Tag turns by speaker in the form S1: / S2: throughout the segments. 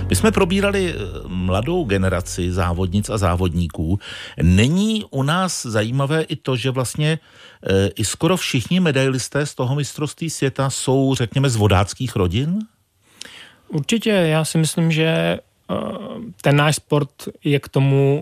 S1: My jsme probírali mladou generaci závodnic a závodníků. Není u nás zajímavé i to, že vlastně i skoro všichni medailisté z toho mistrovství světa jsou, řekněme, z vodáckých rodin?
S2: Určitě, já si myslím, že ten náš sport je k tomu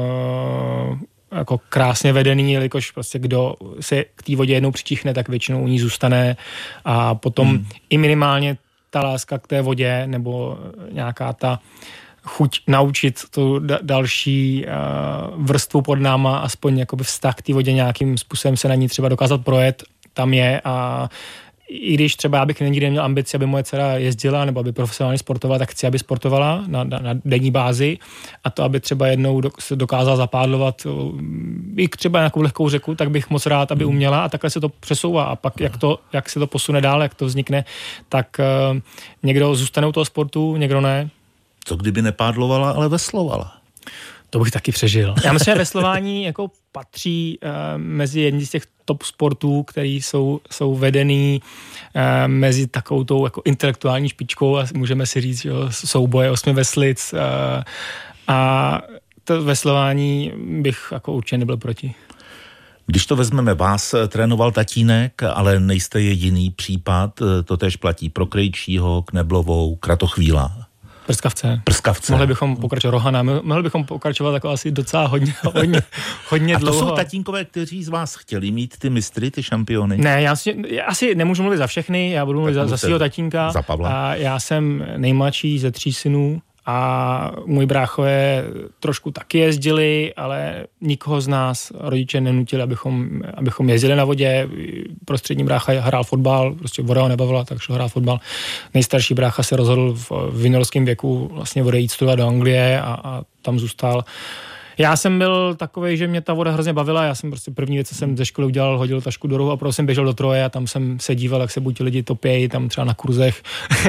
S2: jako krásně vedený, jelikož prostě kdo se k té vodě jednou přičichne, tak většinou u ní zůstane a potom i minimálně ta láska k té vodě nebo nějaká ta chuť naučit tu další vrstvu pod náma, aspoň jakoby vztah k té vodě nějakým způsobem se na ní třeba dokázat projet, tam je a i když třeba já bych nikdy neměl ambici, aby moje dcera jezdila nebo aby profesionálně sportovala, tak chci, aby sportovala na denní bázi a to, aby třeba jednou se dokázala zapádlovat i třeba nějakou lehkou řeku, tak bych moc rád, aby uměla a takhle se to přesouvá a pak jak se to posune dál, jak to vznikne, tak někdo zůstane u toho sportu, někdo ne.
S1: Co kdyby nepádlovala, ale veslovala?
S2: To bych taky přežil. Já myslím, že veslování jako patří mezi jedni z těch top sportů, který jsou vedený mezi takovou tou jako intelektuální špičkou a můžeme si říct, že souboje 8 veslic a to veslování bych jako určitě nebyl proti.
S1: Když to vezmeme, vás trénoval tatínek, ale nejste jediný případ, to též platí pro Krejčího, Kneblovou, Kratochvíla. Prskavce.
S2: Mohli bychom pokračovat Rohana, mohli bychom pokračovat jako asi docela hodně
S1: a to
S2: dlouho.
S1: jsou tatínkové, kteří z vás chtěli mít ty mistry, ty šampiony?
S2: Ne, já asi nemůžu mluvit za všechny, já budu mluvit za svého tatínka.
S1: Za Pavla.
S2: A já jsem nejmladší ze 3 synů a můj bráchové trošku taky jezdili, ale nikoho z nás rodiče nenutili, abychom jezdili na vodě. Prostřední brácha hrál fotbal, prostě voda ho nebavila, tak šel hrát fotbal. Nejstarší brácha se rozhodl v juniorském věku vlastně odejít studovat do Anglie a tam zůstal. Já jsem byl takovej, že mě ta voda hrozně bavila, já jsem prostě první věc, co jsem ze školy udělal, hodil tašku do rohu a prostě jsem běžel do Troje a tam jsem se díval, jak se buď lidi topějí, tam třeba na kurzech,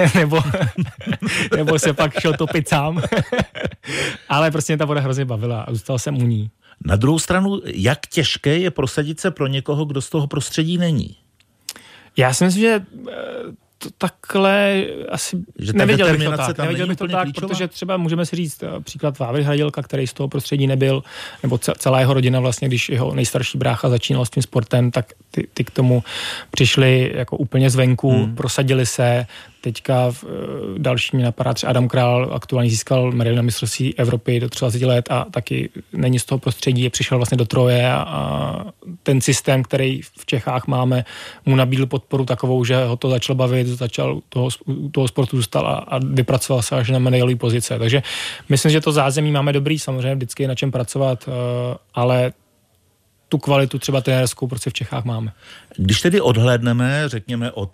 S2: nebo se pak šel topit sám. Ale prostě mě ta voda hrozně bavila a zůstal jsem u ní.
S1: Na druhou stranu, jak těžké je prosadit se pro někoho, kdo z toho prostředí není?
S2: Já si myslím, že to takhle asi nevěděl bych to tak, protože třeba můžeme si říct příklad Vávry Hradělka, který z toho prostředí nebyl, nebo celá jeho rodina vlastně, když jeho nejstarší brácha začínal s tím sportem, tak ty k tomu přišli jako úplně zvenku, prosadili se. Teďka další mě napadá třeba Adam Král, aktuálně získal medaili na mistrovství Evropy do 30 let a taky není z toho prostředí, přišel vlastně do Troje a ten systém, který v Čechách máme, mu nabídl podporu takovou, že ho to začalo bavit, začal toho sportu zůstal a vypracoval se až na medailové pozice. Takže myslím, že to zázemí máme dobrý, samozřejmě vždycky je na čem pracovat, ale tu kvalitu třeba trenérskou prostě v Čechách máme.
S1: Když tedy odhlédneme, řekněme, od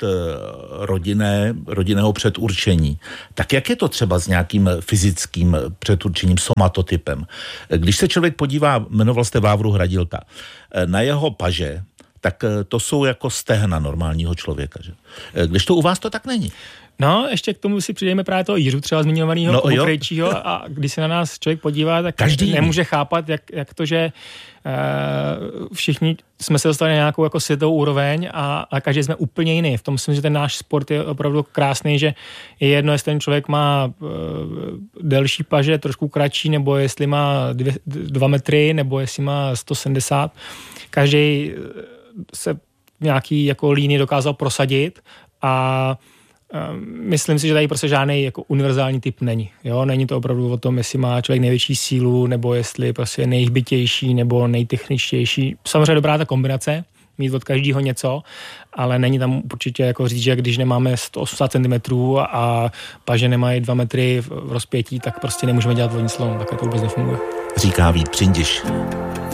S1: rodinného předurčení, tak jak je to třeba s nějakým fyzickým předurčením, somatotypem? Když se člověk podívá, jmenoval jste Vávru Hradilka, na jeho paže, tak to jsou jako stehna normálního člověka. Že? Když to u vás to tak není.
S2: No, ještě k tomu si přidejme právě toho Jiřu třeba zmiňovaného Krejčího a když se na nás člověk podívá, tak každý nemůže chápat, jak to, že všichni jsme se dostali na nějakou jako světovou úroveň a každý jsme úplně jiný. V tom myslím, že ten náš sport je opravdu krásný, že je jedno, jestli ten člověk má delší paže, trošku kratší, nebo jestli má 2 metry, nebo jestli má 170. Každý se v nějaký jako línii dokázal prosadit a myslím si, že tady prostě žádný jako univerzální typ není. Jo? Není to opravdu o tom, jestli má člověk největší sílu, nebo jestli prostě je nejhbitější, nebo nejtechničtější. Samozřejmě dobrá ta kombinace, mít od každého něco, ale není tam určitě jako říct, že když nemáme 180 cm a paže nemají 2 metry v rozpětí, tak prostě nemůžeme dělat vodní slalom, tak to vůbec nefunguje.
S1: Říká Vít Přindiš.